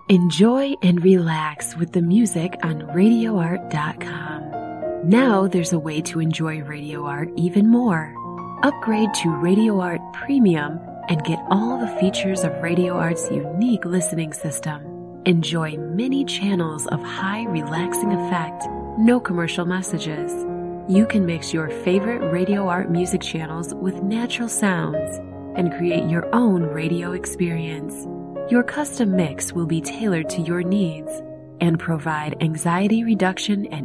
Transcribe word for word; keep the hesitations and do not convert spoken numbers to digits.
Enjoy and relax with the music on radio art dot com. Now there's a way to enjoy Radio Art even more. Upgrade to Radio Art Premium and get all the features of Radio Art's unique listening system. Enjoy many channels of high relaxing effect, no commercial messages. You can mix your favorite Radio Art music channels with natural sounds and create your own radio experience. Your custom mix will be tailored to your needs and provide anxiety reduction and